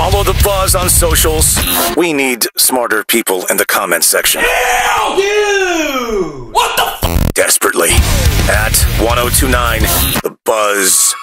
Follow The Buzz on socials. We need smarter people in the comment section. Hell you! What the f? Desperately. At 1029 The Buzz.